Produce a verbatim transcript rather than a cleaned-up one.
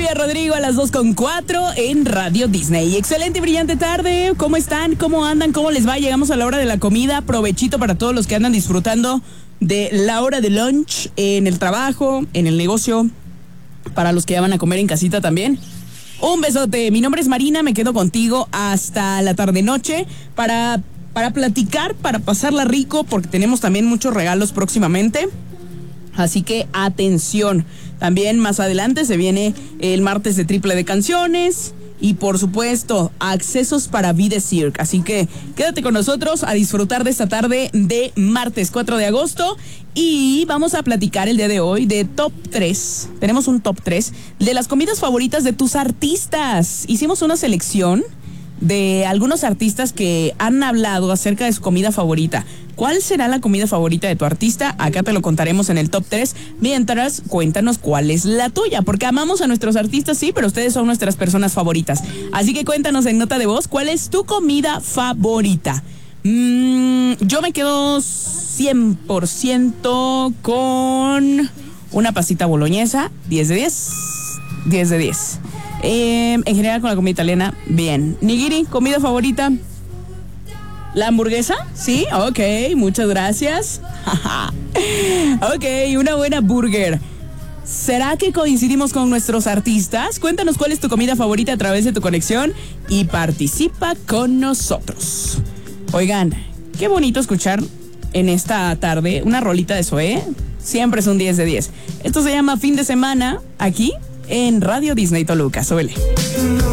Olivia Rodrigo a las dos con cuatro en Radio Disney. Excelente y brillante tarde. ¿Cómo están? ¿Cómo andan? ¿Cómo les va? Llegamos a la hora de la comida. Provechito para todos los que andan disfrutando de la hora de lunch en el trabajo, en el negocio, para los que ya van a comer en casita también. Un besote. Mi nombre es Marina. Me quedo contigo hasta la tarde-noche para, para platicar, para pasarla rico, porque tenemos también muchos regalos próximamente. Así que atención. También más adelante se viene el martes de triple de canciones. Y por supuesto, accesos para Vida Cirque. Así que quédate con nosotros a disfrutar de esta tarde de martes cuatro de agosto. Y vamos a platicar el día de hoy de top tres. Tenemos un top tres de las comidas favoritas de tus artistas. Hicimos una selección de algunos artistas que han hablado acerca de su comida favorita. ¿Cuál será la comida favorita de tu artista? Acá te lo contaremos en el top tres. Mientras, cuéntanos cuál es la tuya, porque amamos a nuestros artistas, sí, pero ustedes son nuestras personas favoritas. Así que cuéntanos en nota de voz, ¿cuál es tu comida favorita? Mm, yo me quedo cien por ciento con una pasita boloñesa, diez de diez. diez de diez. Eh, en general con la comida italiana, bien. Nigiri, comida favorita. ¿La hamburguesa? Sí, ok, muchas gracias. Ok, una buena burger. ¿Será que coincidimos con nuestros artistas? Cuéntanos cuál es tu comida favorita a través de tu conexión y participa con nosotros. Oigan, qué bonito escuchar en esta tarde una rolita de Zoé. Siempre es un diez de diez. Esto se llama Fin de Semana, aquí en Radio Disney Toluca. Súbele.